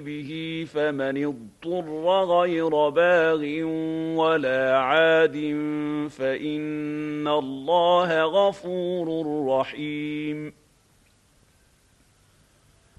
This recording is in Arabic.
به فمن اضطر غير باغ ولا عاد فإن الله غفور رحيم.